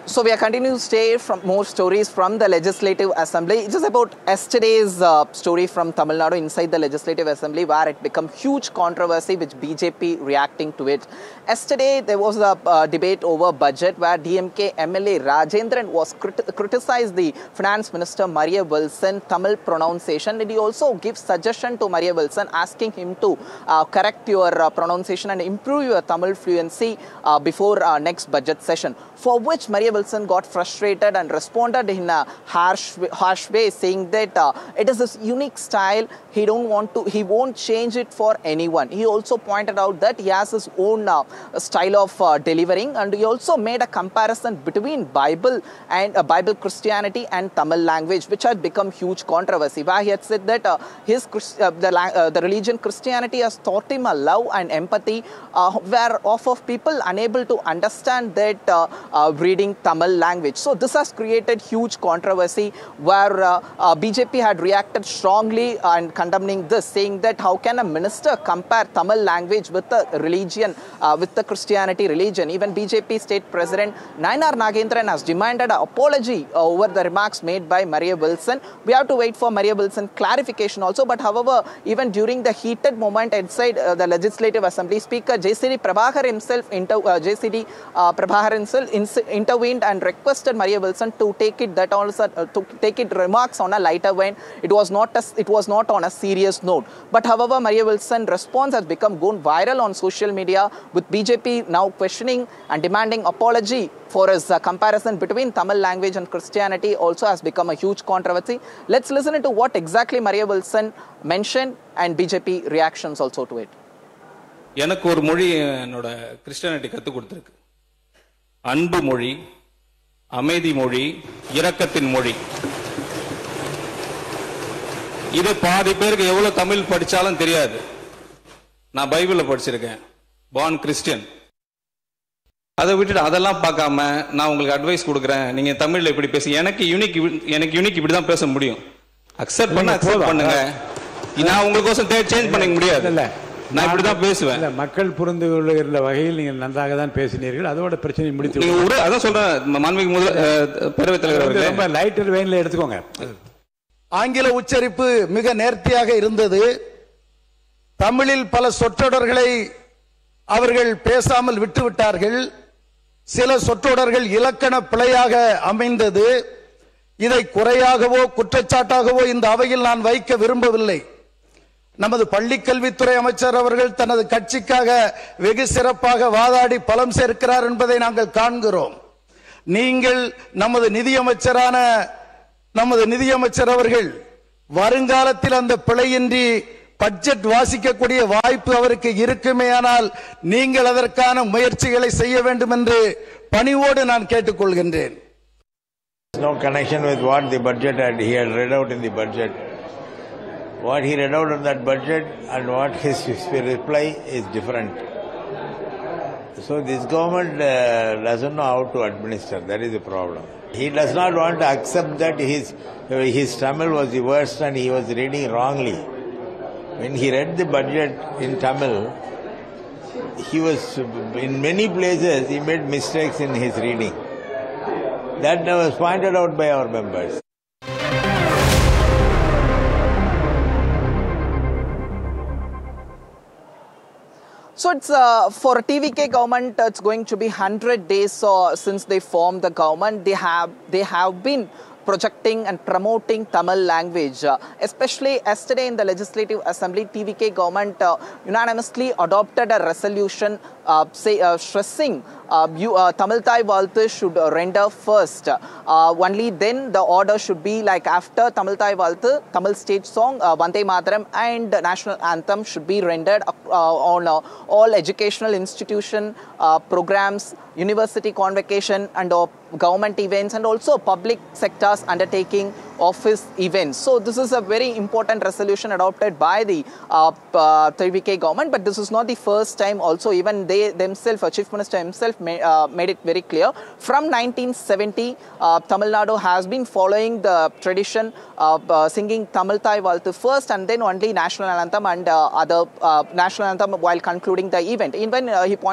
So we are continuing to stay from more stories from the Legislative Assembly. It is about yesterday's story from Tamil Nadu inside the Legislative Assembly, where it became huge controversy with BJP reacting to it. Yesterday there was a debate over budget where DMK MLA Rajendran was criticized the Finance Minister Maria Wilson Tamil pronunciation, and he also gives suggestion to Maria Wilson asking him to correct your pronunciation and improve your Tamil fluency before next budget session. For which Maria Wilson got frustrated and responded in a harsh way, saying that it is his unique style. He won't change it for anyone. He also pointed out that he has his own style of delivering, and he also made a comparison between Bible Christianity and Tamil language, which had become huge controversy. Where he had said that the religion Christianity has taught him a love and empathy, where of people unable to understand that reading Tamil language. So this has created huge controversy, where BJP had reacted strongly and condemning this, saying that how can a minister compare Tamil language with the religion, with the Christianity religion. Even BJP state president Nayanar Nagendran has demanded an apology over the remarks made by Maria Wilson. We have to wait for Maria Wilson clarification also. But however, even during the heated moment inside the Legislative Assembly, Speaker JCD Prabhakar himself intervened and requested Maria Wilson to take it remarks on a lighter vein. It was not on a serious note. But however, Maria Wilson's response has gone viral on social media, with BJP now questioning and demanding apology for his comparison between Tamil language and Christianity. Also has become a huge controversy. Let's listen to what exactly Maria Wilson mentioned and BJP reactions also to it. எனக்கு ஒரு மொழி என்னோட Christianity கற்றுக் கொடுத்துருக்கு. அன்பு மொழி, அமைதி மொழி, இரக்கத்தின் மொழி. இது பாதி பேருக்கு எவ்வளவு தமிழ் படிச்சாலும் தெரியாது. நான் பைபிள்ல படிச்சிருக்கேன். born Christian. அதை விட்டுட்டு அதெல்லாம் பார்க்காம நான் உங்களுக்கு அட்வைஸ் கொடுக்குறேன். நீங்க தமிழ்ல இப்படி பேசி எனக்கு யூனிக் இப்படி தான் பேச முடியும். அக்செப்ட் பண்ணுங்க. நான் உங்களுக்கோசம் சேஞ்ச் பண்ண முடியாது. இல்ல நான் இப்படி தான் பேசுவேன். இல்ல மக்கள் புரிந்து கொள்ளுகிற வகையில் நீங்கள் நன்றாக தான் பேசினீர்கள். அதோட பிரச்சனை முடித்து நீங்க அதான் சொல்றேன். மாண்புமிகு பேரவைத் தலைவர் அவர்களே, ரொம்ப லைட்டர் வெயின்ல எடுத்துக்கோங்க. ஆங்கில உச்சரிப்பு மிக நேர்த்தியாக இருந்தது. தமிழில் பல சொற்றொடர்களை அவர்கள் பேசாமல் விட்டுவிட்டார்கள். சில சொற்றொடர்கள் இலக்கண பிழையாக அமைந்தது. இதை குறையாகவோ குற்றச்சாட்டாகவோ இந்த அவையில் நான் வைக்க விரும்பவில்லை. நமது பள்ளிக்கல்வித்துறை அமைச்சர் அவர்கள் தனது கட்சிக்காக வெகு சிறப்பாக வாதாடி பலம் சேர்க்கிறார் என்பதை நாங்கள் காண்கிறோம். நீங்கள் நமது நிதியமைச்சர் அவர்கள் வருங்காலத்தில் அந்த பிழையின்றி பட்ஜெட் வாசிக்கக்கூடிய வாய்ப்பு அவருக்கு இருக்குமேயானால் நீங்கள் அதற்கான முயற்சிகளை செய்ய வேண்டும் என்று பணிவோடு நான் கேட்டுக்கொள்கின்றேன். No connection with what the budget he had read out in the budget. What he read out in that budget and what his reply is different. So this government doesn't know how to administer. That is the problem. He does not want to accept that his Tamil was the worst and he was reading wrongly. When he read the budget in Tamil, he was in many places he made mistakes in his reading. That was pointed out by our members. So it's for TVK government, it's going to be 100 days since they formed the government. They have been projecting and promoting Tamil language. Especially yesterday in the Legislative Assembly, TVK government unanimously adopted a resolution stressing Tamil Thai Valthu should render first. Only then the order should be like after Tamil Thai Valthu, Tamil state song, Vande Mataram and national anthem should be rendered on all educational institution programs, university convocation and government events, and also public sectors undertaking office events. So this is a very important resolution adopted by the TVK government, but this is not the first time. Also, even they themselves, Chief Minister himself made it very clear. From 1970, Tamil Nadu has been following the tradition of singing Tamil Thai Valthu first and then only national anthem and other national anthem while concluding the event. Even he